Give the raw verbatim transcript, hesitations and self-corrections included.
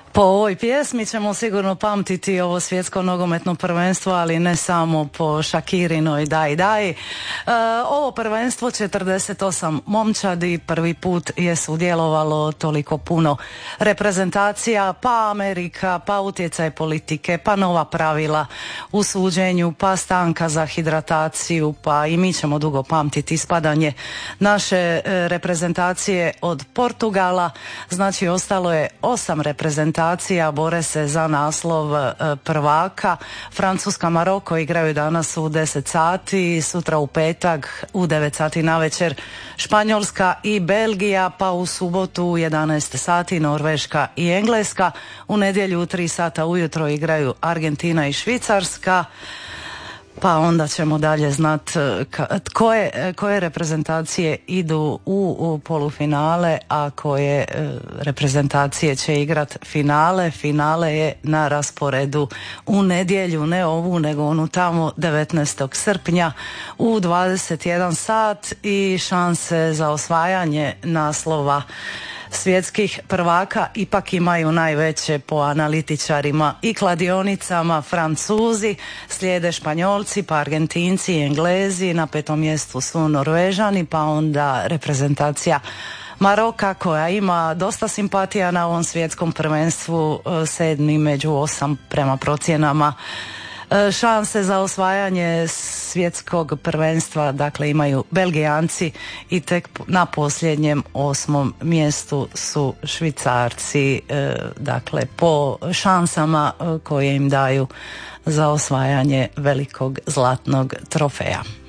Po ovoj pjesmi ćemo sigurno pamtiti ovo svjetsko nogometno prvenstvo, ali ne samo po Shakirinoj Daj Daj. E, ovo prvenstvo četrdeset osam momčadi, prvi put je sudjelovalo toliko puno reprezentacija, pa Amerika, pa utjecaj politike, pa nova pravila u suđenju, pa stanka za hidrataciju, pa i mi ćemo dugo pamtiti ispadanje naše e, reprezentacije od Portugala. Znači ostalo je osam reprezentacija, bore se za naslov e, prvaka. Francuska, Maroko igraju danas u deset sati, sutra u petak u devet sati navečer Španjolska i Belgija, pa u subotu u jedanaest sati Norveška i Engleska. U nedjelju u tri sata ujutro igraju Argentina i Švicarska. Pa onda ćemo dalje znat koje, koje reprezentacije idu u, u polufinale, a koje e, reprezentacije će igrat finale. Finale je na rasporedu u nedjelju, ne ovu, nego onu tamo devetnaestog srpnja u dvadeset jedan sat i šanse za osvajanje naslova svjetskih prvaka ipak imaju najveće po analitičarima i kladionicama Francuzi, slijede Španjolci, pa Argentinci i Englezi, na petom mjestu su Norvežani, pa onda reprezentacija Maroka koja ima dosta simpatija na ovom svjetskom prvenstvu, sedmi među osam prema procjenama. Šanse za osvajanje svjetskog prvenstva dakle imaju Belgijanci i tek na posljednjem osmom mjestu su Švicarci, dakle po šansama koje im daju za osvajanje velikog zlatnog trofeja.